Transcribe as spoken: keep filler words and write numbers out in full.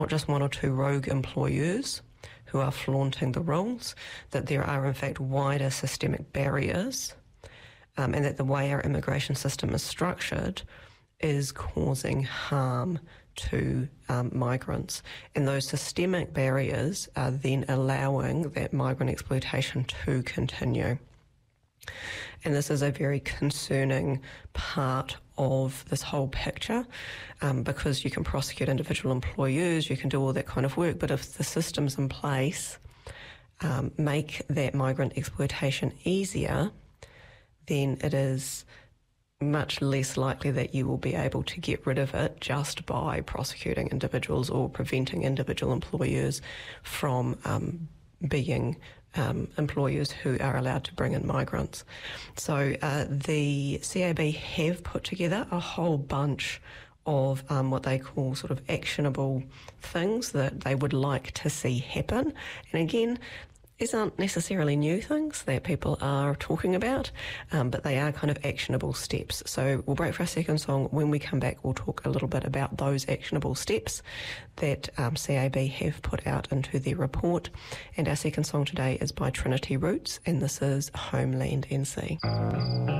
not just one or two rogue employers who are flaunting the rules, that there are in fact wider systemic barriers, um, and that the way our immigration system is structured is causing harm to um, migrants. And those systemic barriers are then allowing that migrant exploitation to continue. And this is a very concerning part of this whole picture, um, because you can prosecute individual employers, you can do all that kind of work, but if the systems in place um, make that migrant exploitation easier, then it is much less likely that you will be able to get rid of it just by prosecuting individuals or preventing individual employers from um, being um, employers who are allowed to bring in migrants. So uh, the C A B have put together a whole bunch of um, what they call sort of actionable things that they would like to see happen. And again, these aren't necessarily new things that people are talking about, um, but they are kind of actionable steps. So we'll break for our second song. When we come back, we'll talk a little bit about those actionable steps that um, C A B have put out into their report. And our second song today is by Trinity Roots, and this is Homeland N C.